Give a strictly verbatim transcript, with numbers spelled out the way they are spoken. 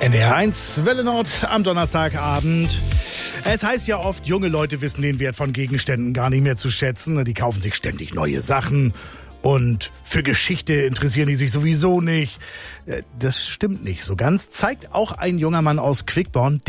N D R eins, Welle Nord am Donnerstagabend. Es heißt ja oft, junge Leute wissen den Wert von Gegenständen gar nicht mehr zu schätzen. Die kaufen sich ständig neue Sachen und für Geschichte interessieren die sich sowieso nicht. Das stimmt nicht so ganz, zeigt auch ein junger Mann aus Quickborn.